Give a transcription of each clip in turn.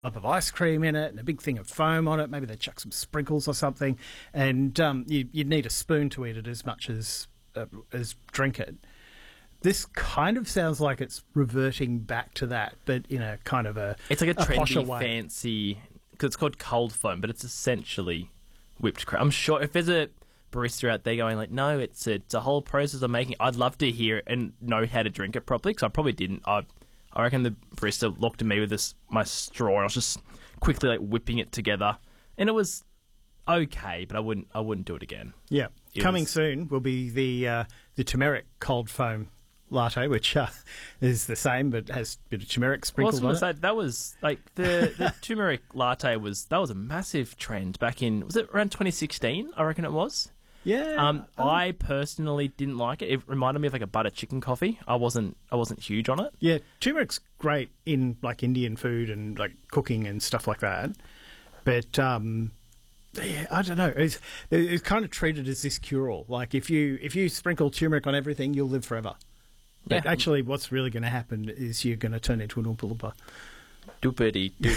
of ice cream in it and a big thing of foam on it. Maybe they chuck some sprinkles or something, and you'd need a spoon to eat it as much as drink it. This kind of sounds like it's reverting back to that, but in a kind of it's like a posher trendy, way. fancy, because it's called cold foam, but it's essentially whipped cream. I'm sure if there's a barista out there going like, no, it's a whole process of making. I'd love to hear it and know how to drink it properly, because I probably didn't. I reckon the barista looked at me with my straw, and I was just quickly like whipping it together, and it was okay, but I wouldn't do it again. Yeah, coming soon will be the turmeric cold foam latte, which is the same but has a bit of turmeric sprinkled on it. That was like the turmeric latte was a massive trend back in, was it around 2016? I reckon it was. Yeah. I personally didn't like it. It reminded me of like a butter chicken coffee. I wasn't huge on it. Yeah, turmeric's great in like Indian food and like cooking and stuff like that. But yeah, I don't know. It's kind of treated as this cure-all. Like if you sprinkle turmeric on everything, you'll live forever. But actually, what's really going to happen is you're going to turn into an Oompa Loompa. Doopity-doop.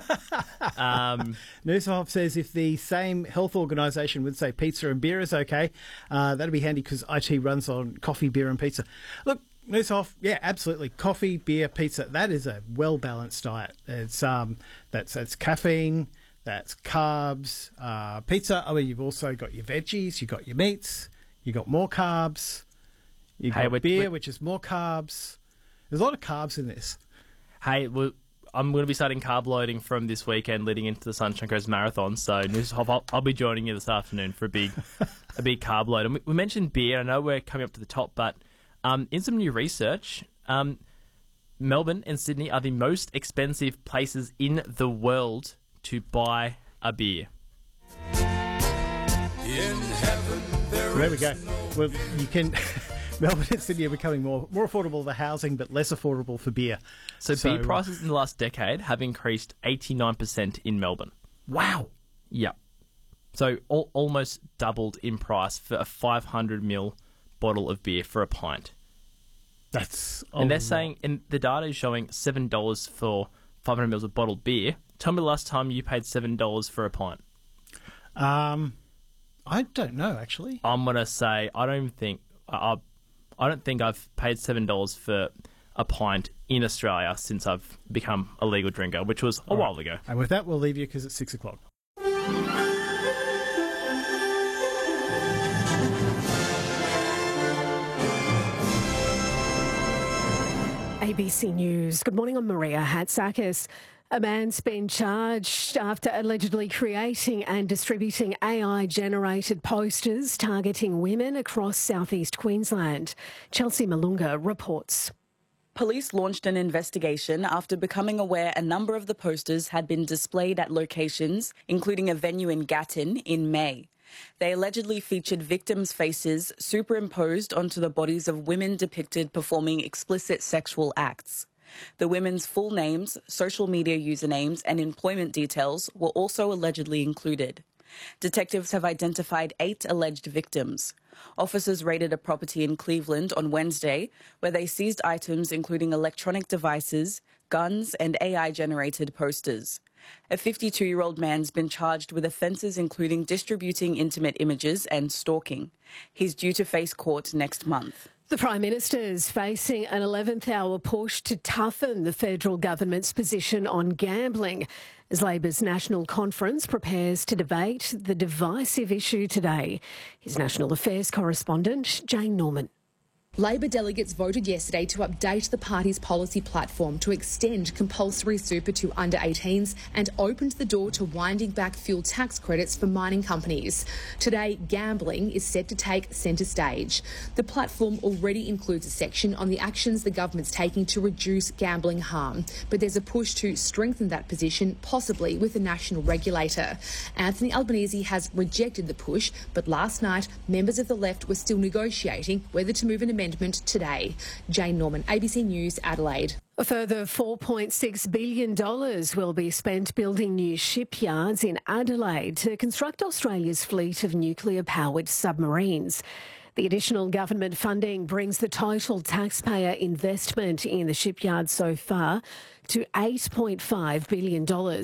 Newshoff says if the same health organisation would say pizza and beer is okay, that'd be handy because IT runs on coffee, beer and pizza. Look, Newshoff, yeah, absolutely. Coffee, beer, pizza, that is a well-balanced diet. It's that's caffeine, that's carbs. Pizza, I mean, you've also got your veggies, you've got your meats, you've got more carbs. You've got beer, which is more carbs. There's a lot of carbs in this. Hey, I'm going to be starting carb loading from this weekend leading into the Sunshine Coast Marathon. So I'll be joining you this afternoon for a big carb load. And we mentioned beer. I know we're coming up to the top, but in some new research, Melbourne and Sydney are the most expensive places in the world to buy a beer. In heaven, there we go. Well, you can... Melbourne and Sydney are becoming more affordable for housing, but less affordable for beer. So beer prices in the last decade have increased 89% in Melbourne. Wow. Yeah. So almost doubled in price for a 500ml bottle of beer for a pint. And they're saying, and the data is showing $7 for 500 mils of bottled beer. Tell me the last time you paid $7 for a pint. I don't know, actually. I'm going to say I don't think I've paid $7 for a pint in Australia since I've become a legal drinker, which was a while ago. And with that, we'll leave you because it's 6 o'clock. ABC News. Good morning, I'm Maria Hatzakis. A man's been charged after allegedly creating and distributing AI-generated posters targeting women across southeast Queensland. Chelsea Malunga reports. Police launched an investigation after becoming aware a number of the posters had been displayed at locations, including a venue in Gatton, in May. They allegedly featured victims' faces superimposed onto the bodies of women depicted performing explicit sexual acts. The women's full names, social media usernames and employment details were also allegedly included. Detectives have identified 8 alleged victims. Officers raided a property in Cleveland on Wednesday where they seized items including electronic devices, guns and AI-generated posters. A 52-year-old man's been charged with offences including distributing intimate images and stalking. He's due to face court next month. The Prime Minister is facing an 11th hour push to toughen the federal government's position on gambling as Labor's National Conference prepares to debate the divisive issue today. His National Affairs correspondent, Jane Norman. Labor delegates voted yesterday to update the party's policy platform to extend compulsory super to under 18s and opened the door to winding back fuel tax credits for mining companies. Today, gambling is set to take centre stage. The platform already includes a section on the actions the government's taking to reduce gambling harm, but there's a push to strengthen that position, possibly with a national regulator. Anthony Albanese has rejected the push, but last night, members of the left were still negotiating whether to move an amendment today. Jane Norman, ABC News, Adelaide. A further $4.6 billion will be spent building new shipyards in Adelaide to construct Australia's fleet of nuclear-powered submarines. The additional government funding brings the total taxpayer investment in the shipyard so far to $8.5 billion.